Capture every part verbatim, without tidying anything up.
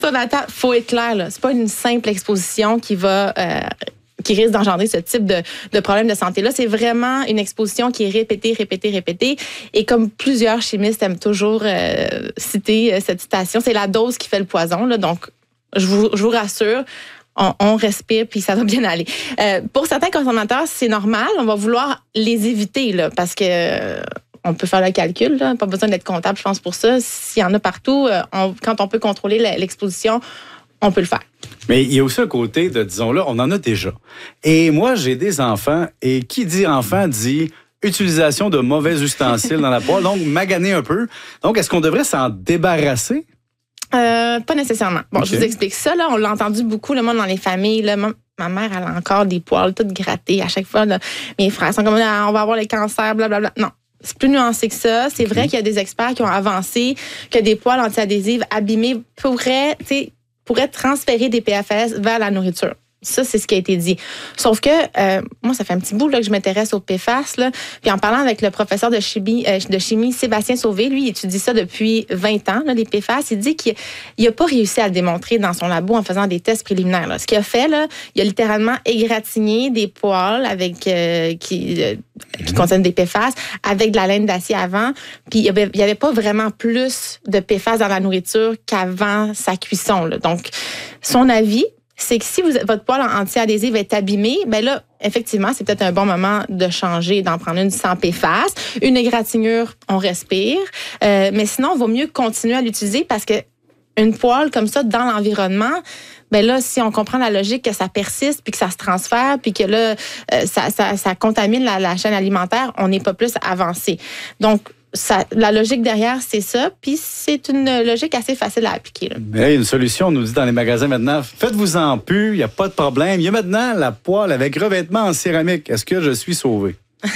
Sur la table, faut être clair, là. C'est pas une simple exposition qui va... Euh, qui risque d'engendrer ce type de, de problème de santé-là. C'est vraiment une exposition qui est répétée, répétée, répétée. Et comme plusieurs chimistes aiment toujours euh, citer euh, cette citation, c'est la dose qui fait le poison. Là. Donc, je vous, je vous rassure, on, on respire puis ça va bien aller. Euh, pour certains consommateurs, c'est normal. On va vouloir les éviter là, parce que... Euh, on peut faire le calcul, là. Pas besoin d'être comptable, je pense, pour ça. S'il y en a partout, euh, on, quand on peut contrôler l'exposition, on peut le faire. Mais il y a aussi un côté de, disons-le, on en a déjà. Et moi, j'ai des enfants, et qui dit enfant dit utilisation de mauvais ustensiles dans la poêle, donc maganer un peu. Donc, est-ce qu'on devrait s'en débarrasser? Euh, pas nécessairement. Bon, okay. Je vous explique ça. Là, on l'a entendu beaucoup, le monde dans les familles. Là, ma mère, elle a encore des poêles toutes grattées. À chaque fois, là, mes frères sont comme, ah, on va avoir les cancers, blablabla. Non. C'est plus nuancé que ça. C'est okay. vrai qu'il y a des experts qui ont avancé que des poêles anti-adhésives abîmées pourraient, tu sais, pourraient transférer des P F S vers la nourriture. Ça, c'est ce qui a été dit. Sauf que, euh, moi, ça fait un petit bout là, que je m'intéresse aux P F A S. Là. Puis en parlant avec le professeur de chimie, euh, de chimie Sébastien Sauvé, lui, il étudie ça depuis vingt ans, là, les P F A S. Il dit qu'il n'a pas réussi à le démontrer dans son labo en faisant des tests préliminaires. Là. Ce qu'il a fait, là, il a littéralement égratigné des poêles avec, euh, qui, euh, qui contiennent des P F A S avec de la laine d'acier avant. Puis il n'y avait, avait pas vraiment plus de P F A S dans la nourriture qu'avant sa cuisson. Là. Donc, son avis, c'est que si vous, votre poêle anti-adhésive est abîmé, ben là, effectivement, c'est peut-être un bon moment de changer, d'en prendre une sans P F A S. Une égratignure, on respire. Euh, mais sinon, il vaut mieux continuer à l'utiliser parce que une poêle comme ça dans l'environnement, ben là, si on comprend la logique que ça persiste, puis que ça se transfère, puis que là, euh, ça, ça, ça contamine la, la chaîne alimentaire, on n'est pas plus avancé. Donc, Ça, la logique derrière, c'est ça. Puis c'est une logique assez facile à appliquer. Là. Mais il y a une solution, on nous dit dans les magasins maintenant. Faites-vous-en plus, il n'y a pas de problème. Il y a maintenant la poêle avec revêtement en céramique. Est-ce que je suis sauvé?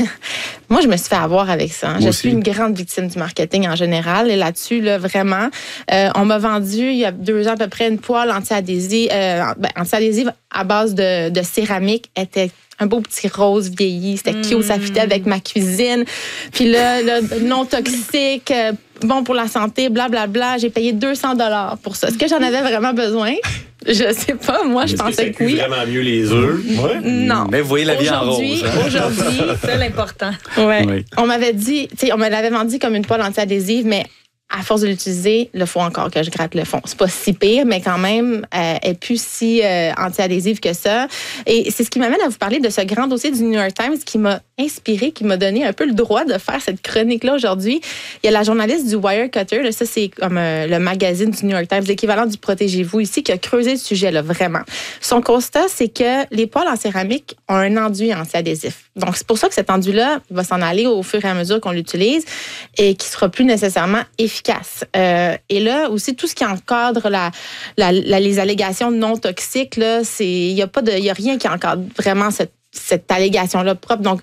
Moi, je me suis fait avoir avec ça. Moi je aussi. suis une grande victime du marketing en général. Et là-dessus, là, vraiment, euh, on m'a vendu il y a deux ans à peu près une poêle anti-adhésive, euh, ben, anti-adhésive à base de, de céramique. Elle était un beau petit rose vieilli. C'était mmh. cute, ça fitait avec ma cuisine. Puis là, là non toxique, euh, bon pour la santé, blablabla. Bla, bla. J'ai payé deux cents dollars pour ça. Est-ce que j'en avais vraiment besoin? Je sais pas. Moi, je pensais que, que oui. C'est vraiment mieux les œufs? Ouais. Non. Mais vous voyez la vie en rose. Hein? Aujourd'hui, c'est l'important. Ouais. Oui. On m'avait dit, tu sais, on me l'avait vendu comme une poêle anti-adhésive, mais à force de l'utiliser, il faut encore que je gratte le fond. C'est pas si pire, mais quand même, euh, elle est plus si euh, anti-adhésive que ça. Et c'est ce qui m'amène à vous parler de ce grand dossier du New York Times qui m'a inspiré, qui m'a donné un peu le droit de faire cette chronique-là aujourd'hui. Il y a la journaliste du Wirecutter, là, ça c'est comme euh, le magazine du New York Times, l'équivalent du Protégez-vous ici, qui a creusé le sujet, là, vraiment. Son constat, c'est que les poêles en céramique ont un enduit anti-adhésif. Donc, c'est pour ça que cet enduit-là va s'en aller au fur et à mesure qu'on l'utilise et qui sera plus nécessairement efficace. Euh, et là, aussi, tout ce qui encadre la, la, la, les allégations non toxiques, là, c'est, il n'y a pas de, il y a rien qui encadre vraiment cette cette allégation-là propre. Donc,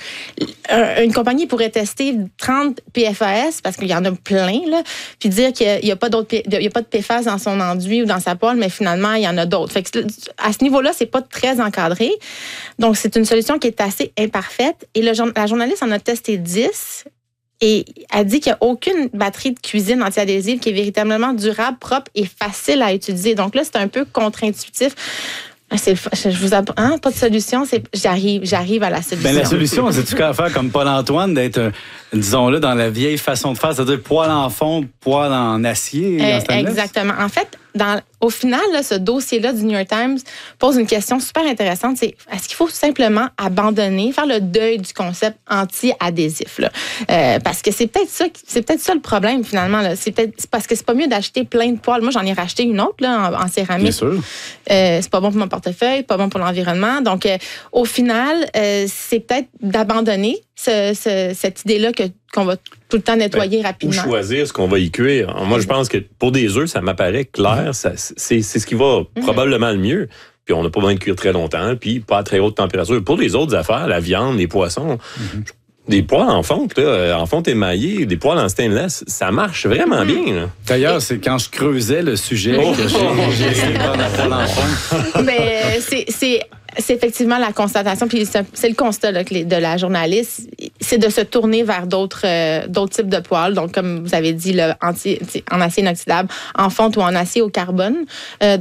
une compagnie pourrait tester trente P F A S, parce qu'il y en a plein, là, puis dire qu'il n'y a, a pas d'autres, il y a pas de P F A S dans son enduit ou dans sa poêle, mais finalement, il y en a d'autres. Fait que à ce niveau-là, c'est pas très encadré. Donc, c'est une solution qui est assez imparfaite. Et le, la journaliste en a testé dix. Et elle dit qu'il n'y a aucune batterie de cuisine anti-adhésive qui est véritablement durable, propre et facile à utiliser. Donc là, c'est un peu contre-intuitif. C'est, je vous apprends, hein, pas de solution, c'est, j'arrive, j'arrive à la solution. Ben, la solution, c'est-tu qu'à faire comme Paul-Antoine, d'être, disons-le, dans la vieille façon de faire, c'est-à-dire poêle en fonte, poêle en acier. Euh, en exactement. En fait, dans, au final, là, ce dossier-là du New York Times pose une question super intéressante. C'est est-ce qu'il faut simplement abandonner, faire le deuil du concept anti-adhésif, là? Euh, parce que c'est peut-être ça, c'est peut-être ça le problème finalement. Là. C'est peut-être c'est parce que c'est pas mieux d'acheter plein de poêles. Moi, j'en ai racheté une autre là, en, en céramique. Bien sûr. Euh, c'est pas bon pour mon portefeuille, pas bon pour l'environnement. Donc, euh, au final, euh, c'est peut-être d'abandonner ce, ce, cette idée-là que qu'on va tout le temps nettoyer ben, rapidement. Ou choisir ce qu'on va y cuire. Moi, je pense que pour des œufs, ça m'apparaît clair. Ça, c'est, c'est ce qui va mm-hmm. probablement le mieux. Puis on n'a pas besoin de cuire très longtemps, puis pas à très haute température. Pour les autres affaires, la viande, les poissons, mm-hmm. des poêles en fonte, là, en fonte émaillée, des poêles en stainless, ça marche vraiment mm-hmm. bien. Là. D'ailleurs, c'est quand je creusais le sujet oh. que j'ai, j'ai essayé de prendre la poêle en fonte. Mais c'est... c'est... c'est effectivement la constatation, puis c'est, c'est le constat là, de la journaliste, c'est de se tourner vers d'autres, euh, d'autres types de poêles. Donc, comme vous avez dit, le anti, en acier inoxydable, en fonte ou en acier au carbone. Euh,